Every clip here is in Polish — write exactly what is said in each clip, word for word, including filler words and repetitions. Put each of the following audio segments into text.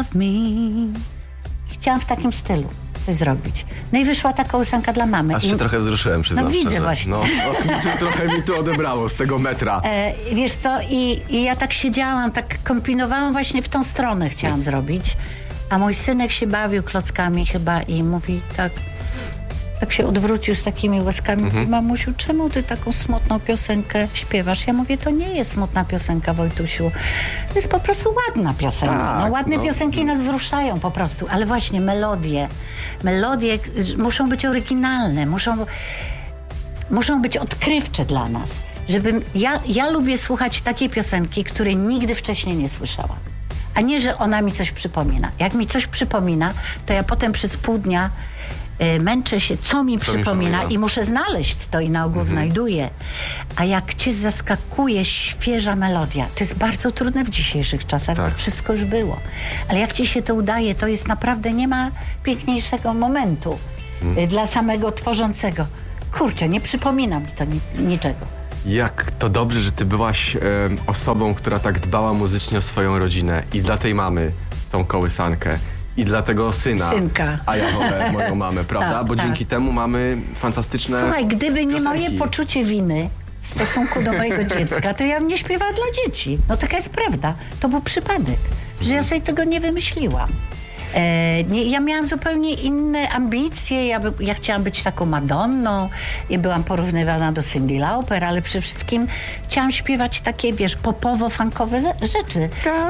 love me. I chciałam w takim stylu coś zrobić. No i wyszła ta kołysanka dla mamy. Aż się I... trochę wzruszyłem, przyznam No widzę szczerze. właśnie. No, no, trochę mi to odebrało z tego metra. E, wiesz co, i, i ja tak siedziałam, tak kombinowałam właśnie w tą stronę chciałam Mm. zrobić, a mój synek się bawił klockami chyba i mówi tak, tak się odwrócił z takimi łezkami. Mhm. Mówi, mamusiu, czemu ty taką smutną piosenkę śpiewasz? Ja mówię, to nie jest smutna piosenka, Wojtusiu. To jest po prostu ładna piosenka. Tak, no, ładne no. piosenki nas wzruszają po prostu, ale właśnie melodie, melodie muszą być oryginalne, muszą, muszą być odkrywcze dla nas. Żebym, ja, ja lubię słuchać takiej piosenki, której nigdy wcześniej nie słyszałam. A nie, że ona mi coś przypomina. Jak mi coś przypomina, to ja potem przez pół dnia y, męczę się, co mi Co przypomina mi przypomina. i muszę znaleźć to i na ogół Mhm. znajduję. A jak cię zaskakuje świeża melodia, to jest bardzo trudne w dzisiejszych czasach, Tak. bo wszystko już było. Ale jak ci się to udaje, to jest naprawdę, nie ma piękniejszego momentu Mhm. y, dla samego tworzącego. Kurczę, nie przypomina mi to ni- niczego. Jak to dobrze, że ty byłaś e, osobą, która tak dbała muzycznie o swoją rodzinę i dla tej mamy tą kołysankę i dla tego syna. Synka. A ja wolę moją mamę, prawda? Tak, Bo tak. dzięki temu mamy fantastyczne Słuchaj, gdyby nie piosenki. moje poczucie winy w stosunku do mojego dziecka, to ja bym nie śpiewała dla dzieci. No taka jest prawda. To był przypadek, że ja sobie tego nie wymyśliłam. E, nie, ja miałam zupełnie inne ambicje. Ja, by, ja chciałam być taką Madonną. Ja byłam porównywana do Cyndi Lauper, ale przede wszystkim chciałam śpiewać takie, wiesz, popowo-funkowe ze- rzeczy.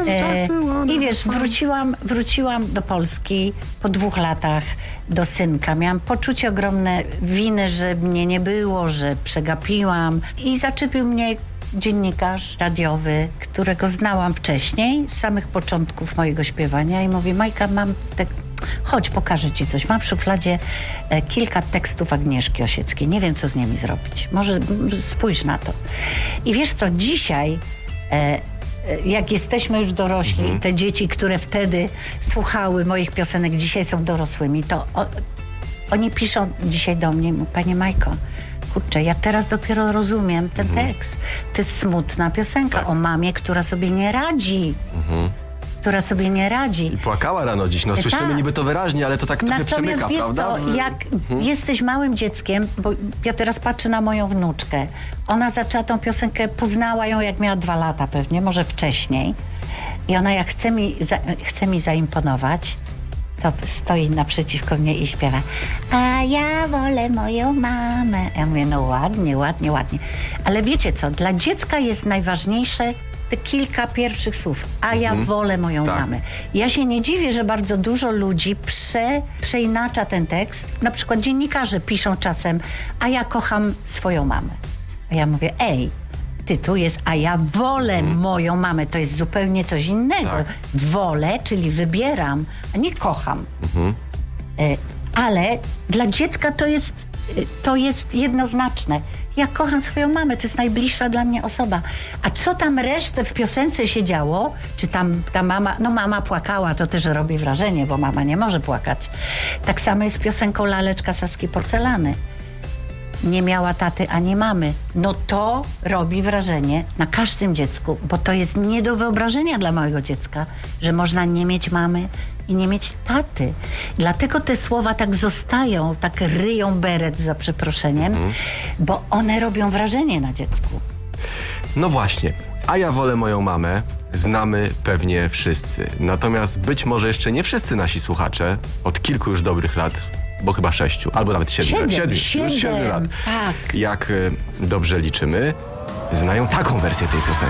I wiesz, wróciłam, wróciłam do Polski po dwóch latach do synka. Miałam poczucie ogromne winy, że mnie nie było, że przegapiłam. I zaczepił mnie dziennikarz radiowy, którego znałam wcześniej, z samych początków mojego śpiewania i mówi, Majka, mam te... chodź, pokażę ci coś. Mam w szufladzie e, kilka tekstów Agnieszki Osieckiej. Nie wiem, co z nimi zrobić. Może m, spójrz na to. I wiesz co, dzisiaj e, e, jak jesteśmy już dorośli, Mhm. te dzieci, które wtedy słuchały moich piosenek, dzisiaj są dorosłymi, to o, oni piszą dzisiaj do mnie, panie Majko, kurczę, ja teraz dopiero rozumiem ten tekst. To jest smutna piosenka Tak. o mamie, która sobie nie radzi. Która sobie nie radzi. I płakała rano dziś. No słyszymy Tak. niby to wyraźnie, ale to tak trochę Natomiast przemyka, wiesz prawda? co, jak jesteś małym dzieckiem, bo ja teraz patrzę na moją wnuczkę, ona zaczęła tą piosenkę, poznała ją jak miała dwa lata pewnie, może wcześniej. I ona jak chce mi, za, chce mi zaimponować, to stoi naprzeciwko mnie i śpiewa, a ja wolę moją mamę. Ja mówię, no ładnie, ładnie, ładnie. Ale wiecie co, dla dziecka jest najważniejsze te kilka pierwszych słów. A ja wolę moją Tak. mamę. Ja się nie dziwię, że bardzo dużo ludzi prze, przeinacza ten tekst. Na przykład dziennikarze piszą czasem, a ja kocham swoją mamę. A ja mówię, ej, tytuł jest, a ja wolę moją mamę. To jest zupełnie coś innego. Tak. Wolę, czyli wybieram, a nie kocham. E, ale dla dziecka to jest, e, to jest jednoznaczne. Ja kocham swoją mamę, to jest najbliższa dla mnie osoba. A co tam resztę w piosence się działo, czy tam ta mama, no mama płakała, to też robi wrażenie, bo mama nie może płakać. Tak samo jest z piosenką Laleczka Saski Porcelany. Nie miała taty ani mamy. No to robi wrażenie na każdym dziecku, bo to jest nie do wyobrażenia dla małego dziecka, że można nie mieć mamy i nie mieć taty. Dlatego te słowa tak zostają, tak ryją beret za przeproszeniem, bo one robią wrażenie na dziecku. No właśnie, a ja wolę moją mamę znamy pewnie wszyscy. Natomiast być może jeszcze nie wszyscy nasi słuchacze od kilku już dobrych lat, bo chyba sześciu, albo nawet siedmiu, Siedem, siedmiu, siedem, już siedmiu lat. tak. Jak y, dobrze liczymy, znają taką wersję tej piosenki.